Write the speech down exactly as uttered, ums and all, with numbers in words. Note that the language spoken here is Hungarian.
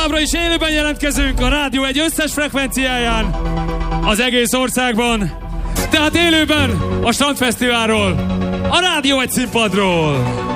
továbbra is élőben jelentkezünk a Rádió egy összes frekvenciáján az egész országban. Tehát élőben a Strandfesztiválról, a Rádió egy színpadról.